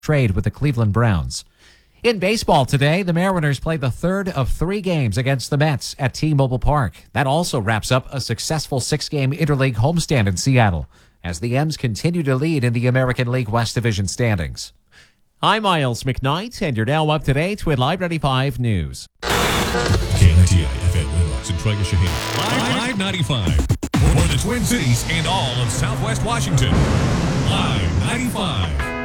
trade with the Cleveland Browns. In baseball today, the Mariners play the third of 3 games against the Mets at T-Mobile Park. That also wraps up a successful 6-game interleague homestand in Seattle as the M's continue to lead in the American League West Division standings. I'm Miles McKnight, and you're now up to date with Live 95 News. KNTI FM Lennox and Trigger Shaheen. Live 95 for the Twin Cities and all of Southwest Washington. Live 95.